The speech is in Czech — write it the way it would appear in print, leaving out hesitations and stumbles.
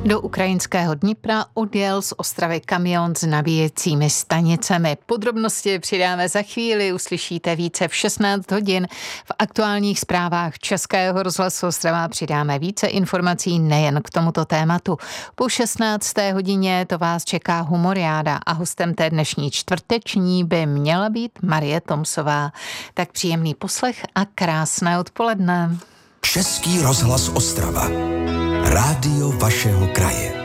Do ukrajinského Dnipra odjel z Ostravy kamion s nabíjecími stanicemi. Podrobnosti přidáme za chvíli, uslyšíte více v 16 hodin. V aktuálních zprávách Českého rozhlasu Ostrava přidáme více informací nejen k tomuto tématu. Po 16. hodině to vás čeká Humoriáda a hostem té dnešní čtvrteční by měla být Marie Tomsová. Tak příjemný poslech a krásné odpoledne. Český rozhlas Ostrava. Rádio vašeho kraje.